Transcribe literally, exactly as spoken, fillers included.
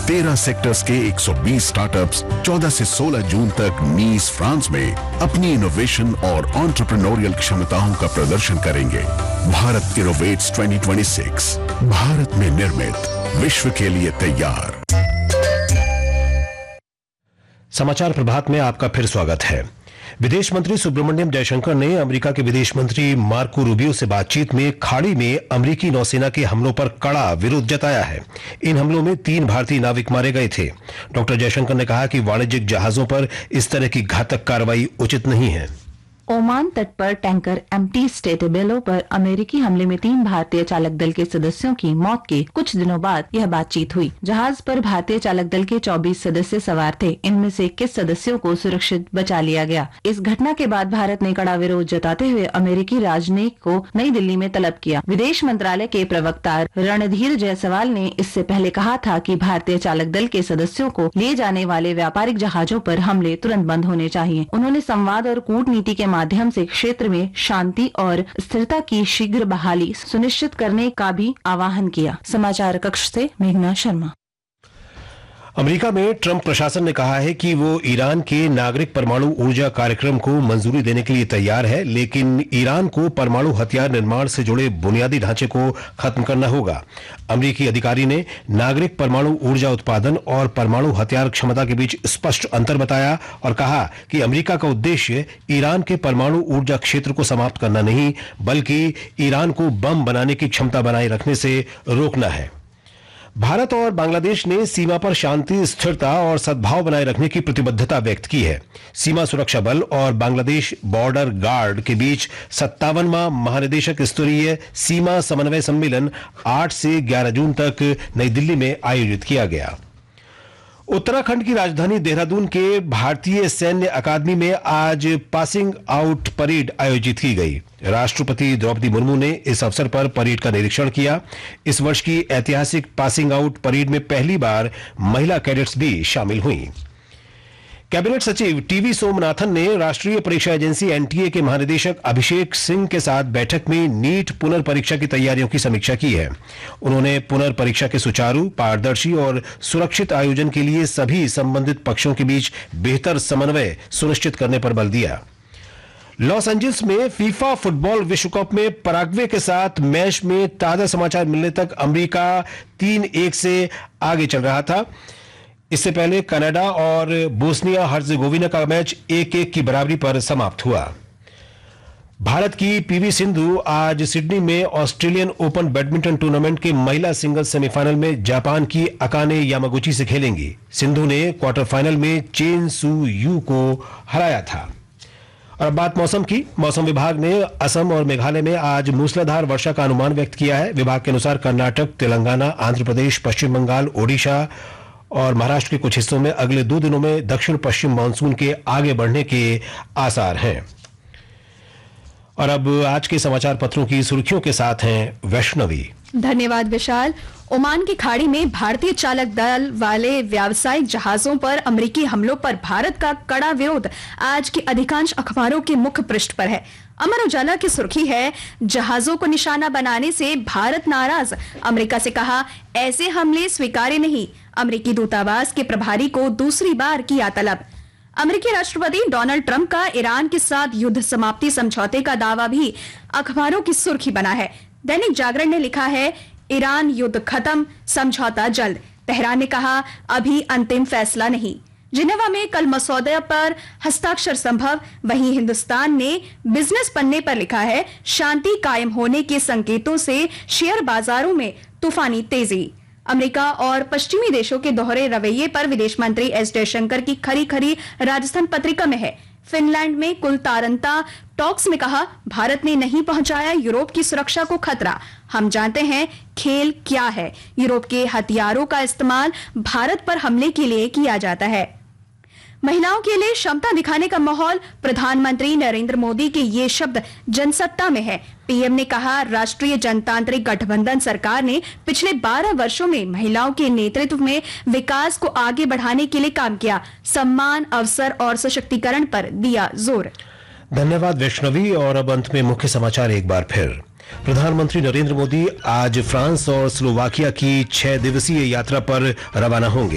तेरह सेक्टर्स के एक सौ बीस स्टार्टअप्स चौदह से सोलह जून तक नीस फ्रांस में अपनी इनोवेशन और एंटरप्रेन्योरियल क्षमताओं का प्रदर्शन करेंगे। भारत इनोवेट्स दो हज़ार छब्बीस, भारत में निर्मित, विश्व के लिए तैयार। समाचार प्रभात में आपका फिर स्वागत है। विदेश मंत्री सुब्रमण्यम जयशंकर ने अमेरिका के विदेश मंत्री मार्को रूबियो से बातचीत में खाड़ी में अमेरिकी नौसेना के हमलों पर कड़ा विरोध जताया है। इन हमलों में तीन भारतीय नाविक मारे गए थे। डॉक्टर जयशंकर ने कहा कि वाणिज्यिक जहाजों पर इस तरह की घातक कार्रवाई उचित नहीं है। ओमान तट पर टैंकर एम्प्टी स्टेटेबेलो पर अमेरिकी हमले में तीन भारतीय चालक दल के सदस्यों की मौत के कुछ दिनों बाद यह बातचीत हुई। जहाज पर भारतीय चालक दल के चौबीस सदस्य सवार थे। इनमें से इक्कीस सदस्यों को सुरक्षित बचा लिया गया। इस घटना के बाद भारत ने कड़ा विरोध जताते हुए अमेरिकी राजनयिक को नई दिल्ली में तलब किया। विदेश मंत्रालय के प्रवक्ता रणधीर जायसवाल ने इससे पहले कहा था कि भारतीय चालक दल के सदस्यों को ले जाने वाले व्यापारिक जहाजों पर हमले तुरंत बंद होने चाहिए। उन्होंने संवाद और कूटनीति के माध्यम से क्षेत्र में शांति और स्थिरता की शीघ्र बहाली सुनिश्चित करने का भी आह्वान किया। समाचार कक्ष से मेघना शर्मा। अमेरिका में ट्रंप प्रशासन ने कहा है कि वो ईरान के नागरिक परमाणु ऊर्जा कार्यक्रम को मंजूरी देने के लिए तैयार है, लेकिन ईरान को परमाणु हथियार निर्माण से जुड़े बुनियादी ढांचे को खत्म करना होगा। अमेरिकी अधिकारी ने नागरिक परमाणु ऊर्जा उत्पादन और परमाणु हथियार क्षमता के बीच स्पष्ट अंतर बताया और कहा कि अमेरिका का उद्देश्य ईरान के परमाणु ऊर्जा क्षेत्र को समाप्त करना नहीं, बल्कि ईरान को बम बनाने की क्षमता बनाए रखने से रोकना है। भारत और बांग्लादेश ने सीमा पर शांति, स्थिरता और सद्भाव बनाए रखने की प्रतिबद्धता व्यक्त की है। सीमा सुरक्षा बल और बांग्लादेश बॉर्डर गार्ड के बीच सत्तावनवां महानिदेशक स्तरीय सीमा समन्वय सम्मेलन आठ से ग्यारह जून तक नई दिल्ली में आयोजित किया गया। उत्तराखंड की राजधानी देहरादून के भारतीय सैन्य अकादमी में आज पासिंग आउट परेड आयोजित की गई। राष्ट्रपति द्रौपदी मुर्मू ने इस अवसर पर परेड का निरीक्षण किया। इस वर्ष की ऐतिहासिक पासिंग आउट परेड में पहली बार महिला कैडेट्स भी शामिल हुईं। कैबिनेट सचिव टीवी सोमनाथन ने राष्ट्रीय परीक्षा एजेंसी एनटीए के महानिदेशक अभिषेक सिंह के साथ बैठक में नीट पुनर्परीक्षा की तैयारियों की समीक्षा की है। उन्होंने पुनर्परीक्षा के सुचारू, पारदर्शी और सुरक्षित आयोजन के लिए सभी संबंधित पक्षों के बीच बेहतर समन्वय सुनिश्चित करने पर बल दिया। लॉस एंजल्स में फीफा फुटबॉल विश्व कप में पराग्वे के साथ मैच में ताजा समाचार मिलने तक अमेरिका तीन एक से आगे चल रहा था। इससे पहले कनाडा और बोस्निया हर्जेगोविना का मैच एक एक की बराबरी पर समाप्त हुआ। भारत की पीवी सिंधु आज सिडनी में ऑस्ट्रेलियन ओपन बैडमिंटन टूर्नामेंट के महिला सिंगल्स सेमीफाइनल में जापान की अकाने यामागुची से खेलेंगी। सिंधु ने क्वार्टर फाइनल में चेन सू यू को हराया था। और अब बात मौसम की। मौसम विभाग ने असम और मेघालय में आज मूसलाधार वर्षा का अनुमान व्यक्त किया है। विभाग के अनुसार कर्नाटक, तेलंगाना, आंध्र प्रदेश, पश्चिम बंगाल, ओडिशा और महाराष्ट्र के कुछ हिस्सों में अगले दो दिनों में दक्षिण पश्चिम मानसून के आगे बढ़ने के आसार हैं। और अब आज के समाचार पत्रों की सुर्खियों के साथ हैं वैष्णवी। धन्यवाद विशाल। ओमान की खाड़ी में भारतीय चालक दल वाले व्यावसायिक जहाजों पर अमेरिकी हमलों पर भारत का कड़ा विरोध आज के अधिकांश अखबारों के मुख्य पृष्ठ पर है। अमर उजाला की सुर्खी है, जहाजों को निशाना बनाने से भारत नाराज, अमेरिका से कहा ऐसे हमले स्वीकार्य नहीं। अमेरिकी दूतावास के प्रभारी को दूसरी बार किया तलब। अमेरिकी राष्ट्रपति डोनाल्ड ट्रंप का ईरान के साथ युद्ध समाप्ति समझौते का दावा भी अखबारों की सुर्खी बना है। दैनिक जागरण ने लिखा है, ईरान युद्ध खत्म, समझौता जल्द। तेहरान ने कहा अभी अंतिम फैसला नहीं। जिनेवा में कल मसौदे पर हस्ताक्षर संभव। वहीं हिंदुस्तान ने बिजनेस पन्ने पर लिखा है, शांति कायम होने के संकेतों से शेयर बाजारों में तूफानी तेजी। अमेरिका और पश्चिमी देशों के दोहरे रवैये पर विदेश मंत्री एस जयशंकर की खरी खरी राजस्थान पत्रिका में है। फिनलैंड में कुलतारंता टॉक्स में कहा, भारत ने नहीं पहुंचाया यूरोप की सुरक्षा को खतरा। हम जानते हैं खेल क्या है। यूरोप के हथियारों का इस्तेमाल भारत पर हमले के लिए किया जाता है। महिलाओं के लिए क्षमता दिखाने का माहौल, प्रधानमंत्री नरेंद्र मोदी के ये शब्द जनसत्ता में है। पीएम ने कहा, राष्ट्रीय जनतांत्रिक गठबंधन सरकार ने पिछले बारह वर्षों में महिलाओं के नेतृत्व में विकास को आगे बढ़ाने के लिए काम किया। सम्मान, अवसर और सशक्तिकरण पर दिया जोर। धन्यवाद वैष्णवी। और अब अंत में मुख्य समाचार एक बार फिर। प्रधानमंत्री नरेंद्र मोदी आज फ्रांस और स्लोवाकिया की छह दिवसीय यात्रा पर रवाना होंगे।